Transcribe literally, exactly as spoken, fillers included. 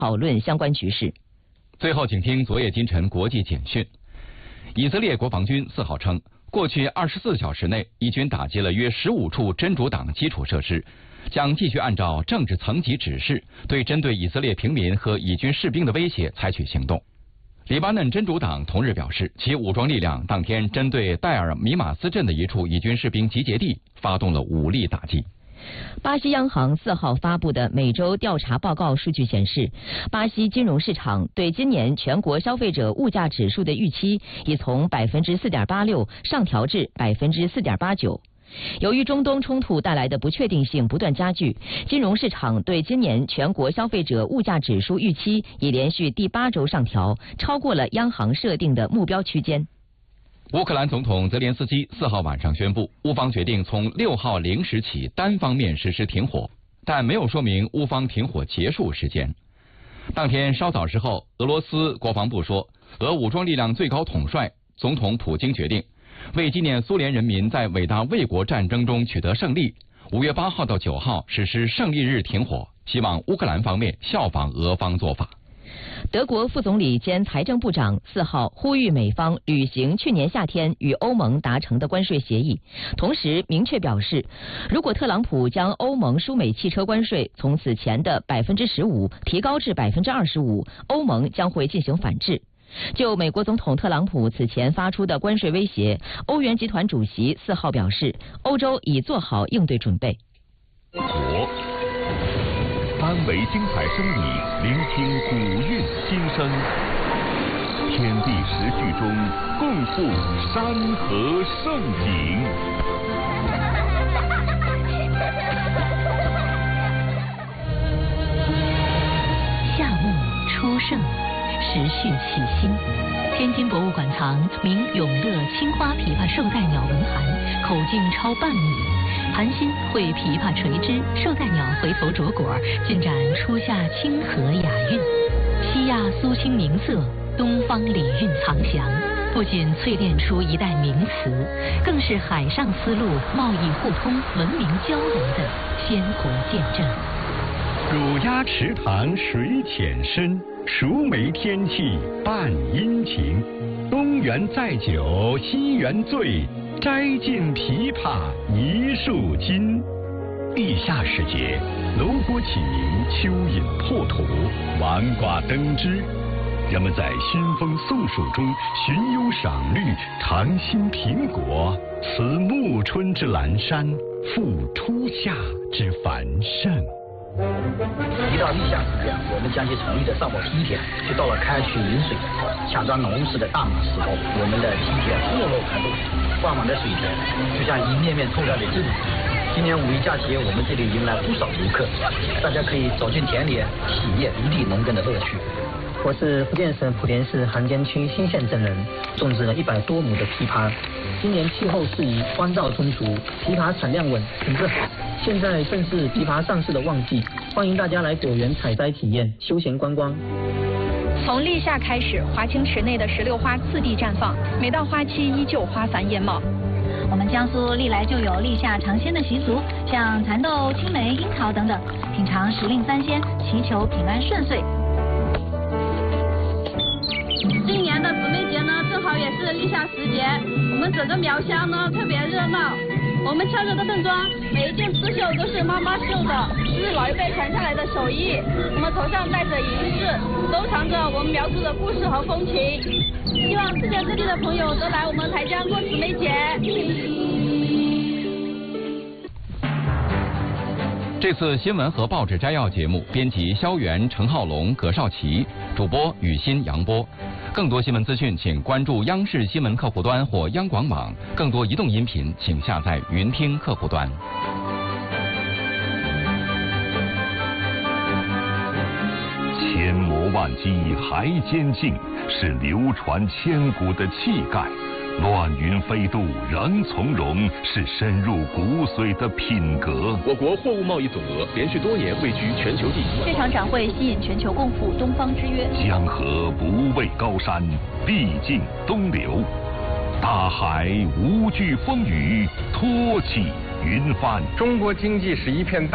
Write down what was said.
讨论相关局势。 最后，请听昨夜今晨国际简讯。以色列国防军四号称，过去二十四小时内，以军打击了约十五处真主党基础设施，将继续按照政治层级指示，对针对以色列平民和以军士兵的威胁采取行动。黎巴嫩真主党同日表示，其武装力量当天针对戴尔米马斯镇的一处以军士兵集结地发动了武力打击。 巴西央行四号发布的每周调查报告数据显示，巴西金融市场对今年全国消费者物价指数的预期已从百分之四点八六上调至百分之四点八九。由于中东冲突带来的不确定性不断加剧，金融市场对今年全国消费者物价指数预期已连续第八周上调，超过了央行设定的目标区间。 乌克兰总统泽连斯基四号晚上宣布，乌方决定从六号零时起单方面实施停火，但没有说明乌方停火结束时间。当天稍早时候，俄罗斯国防部说，俄武装力量最高统帅总统普京决定，为纪念苏联人民在伟大卫国战争中取得胜利，五月八号到九号实施胜利日停火，希望乌克兰方面效仿俄方做法。 德国副总理兼财政部长四号呼吁美方履行去年夏天与欧盟达成的关税协议，同时明确表示，如果特朗普将欧盟输美汽车关税从此前的百分之十五提高至百分之二十五，欧盟将会进行反制。就美国总统特朗普此前发出的关税威胁，欧元集团主席四号表示，欧洲已做好应对准备。 国三维精彩声影，聆听古韵今生，天地时序中共赴山河盛景。 夏木初盛，时序起兴。天津博物馆藏名永乐青花琵琶绶带鸟文函，口径超半米。盘心绘琵琶垂枝，绶带鸟回头着果，尽展初夏清和雅韵。西亚苏青明色，东方礼韵藏详。不仅淬炼出一代名词，更是海上丝路贸易互通、文明交流的鲜活见证。 乳鸭池塘水浅深，熟梅天气伴阴晴。东园载酒西园醉，摘尽琵琶一树金。立夏时节，楼锅起鸣，蚯蚓破土，晚瓜登枝。人们在熏风送暑中寻幽赏绿，尝新苹果。此暮春之阑珊，复初夏之繁盛。 一到立夏时节，我们将其从一的上某梯田，就到了开渠饮水、抢装农事的大马时候，我们的梯田落落开路，灌满的水田就像一面面透亮的镜子。今年五一假期，我们这里迎来不少游客，大家可以走进田里，体验一地农耕的乐趣。 我是福建省莆田市涵江区新县镇人，种植了一百多亩的枇杷。今年气候适宜，光照充足，枇杷产量稳，品质好。现在正是枇杷上市的旺季，欢迎大家来果园采摘体验、休闲观光。 从立夏开始，华清池内的石榴花次第绽放，每到花期依旧花繁艳茂。 我们江苏历来就有立夏尝鲜的习俗，像蚕豆、青梅、樱桃等等，品尝时令三鲜，祈求平安顺遂。 今年的姊妹节呢，正好也是立夏时节，我们整个苗乡呢特别热闹。我们敲着的邓庄，每一件刺绣都是妈妈绣的，这是老一辈传下来的手艺。我们头上戴着银饰，都藏着我们苗族的故事和风情。希望世界各地的朋友都来我们台江过姊妹节。 这次新闻和报纸摘要节目，编辑肖元、陈浩龙、葛少奇，主播雨欣、杨波。更多新闻资讯，请关注央视新闻客户端或央广网。更多移动音频，请下载云听客户端。 千磨万击还坚劲，是流传千古的气概。乱云飞渡仍从容，是深入骨髓的品格。 我国货物贸易总额连续多年位居全球第一。 这场展会吸引全球共赴东方之约。 江河不畏高山，必尽东流；大海无惧风雨，托起云帆。 中国经济是一片大